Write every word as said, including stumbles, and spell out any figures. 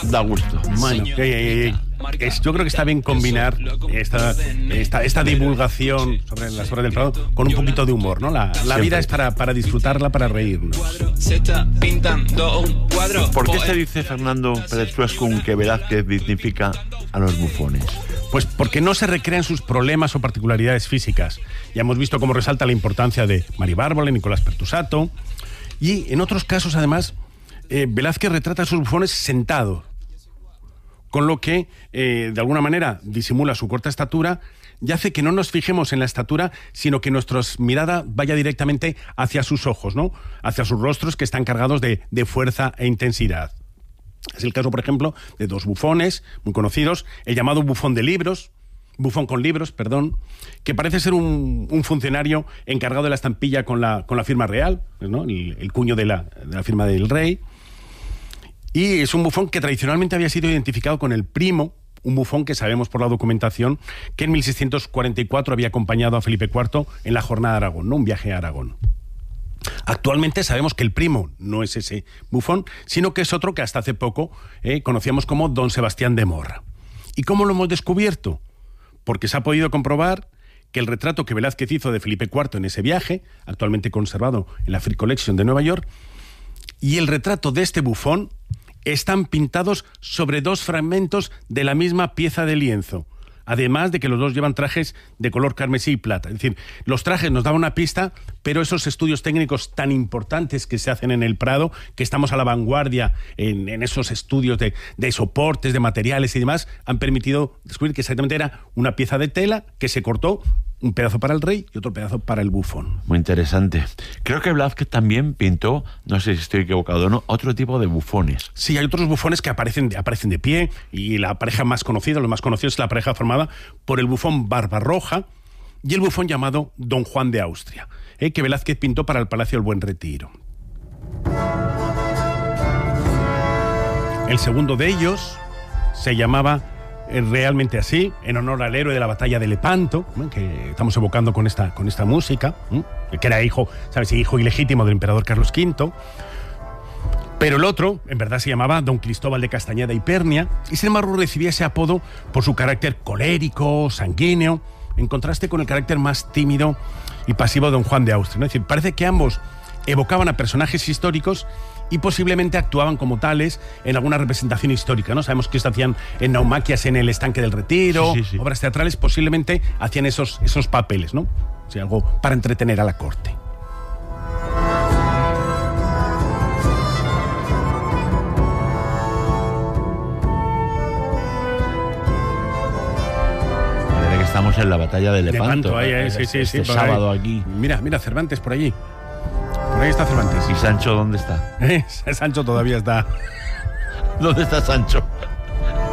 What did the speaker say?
Da gusto. Bueno, eh, eh, es, yo creo que está bien combinar esta, esta, esta divulgación sobre las obras del Prado con un poquito de humor, ¿no? La, la vida es para, para disfrutarla, para reírnos. ¿Por qué se dice, Fernando Pérez Suescun, que Velázquez dignifica a los bufones? Pues porque no se recrean sus problemas o particularidades físicas. Ya hemos visto cómo resalta la importancia de Mari Bárbara, Nicolás Pertusato. Y en otros casos, además, eh, Velázquez retrata a sus bufones sentados, con lo que, eh, de alguna manera, disimula su corta estatura y hace que no nos fijemos en la estatura, sino que nuestra mirada vaya directamente hacia sus ojos, ¿no? Hacia sus rostros, que están cargados de, de fuerza e intensidad. Es el caso, por ejemplo, de dos bufones muy conocidos, el llamado bufón de libros, bufón con libros, perdón, que parece ser un, un funcionario encargado de la estampilla con la, con la firma real, ¿no? el, el cuño de la, de la firma del rey. Y es un bufón que tradicionalmente había sido identificado con el primo, un bufón que sabemos por la documentación que en mil seiscientos cuarenta y cuatro había acompañado a Felipe cuarto en la jornada de Aragón, ¿no? Un viaje a Aragón. Actualmente sabemos que el primo no es ese bufón, sino que es otro que hasta hace poco eh, conocíamos como Don Sebastián de Morra. ¿Y cómo lo hemos descubierto? Porque se ha podido comprobar que el retrato que Velázquez hizo de Felipe cuarto en ese viaje, actualmente conservado en la Frick Collection de Nueva York, y el retrato de este bufón están pintados sobre dos fragmentos de la misma pieza de lienzo. Además de que los dos llevan trajes de color carmesí y plata. Es decir, los trajes nos daban una pista, pero esos estudios técnicos tan importantes que se hacen en el Prado, que estamos a la vanguardia en, en esos estudios de, de soportes, de materiales y demás, han permitido descubrir que exactamente era una pieza de tela que se cortó, un pedazo para el rey y otro pedazo para el bufón. Muy interesante. Creo que Velázquez también pintó, no sé si estoy equivocado o no, otro tipo de bufones. Sí, hay otros bufones que aparecen de, aparecen de pie, y la pareja más conocida, lo más conocido es la pareja formada por el bufón Barbarroja y el bufón llamado Don Juan de Austria, eh, que Velázquez pintó para el Palacio del Buen Retiro. El segundo de ellos se llamaba realmente así, en honor al héroe de la batalla de Lepanto, ¿eh? Que estamos evocando con esta, con esta música, ¿eh? Que era hijo, ¿sabes? Hijo ilegítimo del emperador Carlos quinto. Pero el otro, en verdad, se llamaba Don Cristóbal de Castañeda y Pernia, y sin embargo recibía ese apodo por su carácter colérico, sanguíneo, en contraste con el carácter más tímido y pasivo de Don Juan de Austria, ¿no? Es decir, parece que ambos evocaban a personajes históricos y posiblemente actuaban como tales en alguna representación histórica, ¿no? Sabemos que esto hacían en naumaquias en el estanque del Retiro, sí, sí, sí. Obras teatrales, posiblemente hacían esos, esos papeles, ¿no? O sea, algo para entretener a la corte. Estamos en la batalla de Lepanto, Lepanto ahí, ahí, sí, sí, este sí, sábado ahí. Aquí. Mira, mira, Cervantes por allí. Por ahí está Cervantes. ¿Y Sancho dónde está? ¿Eh? Sancho todavía está. ¿Dónde está Sancho?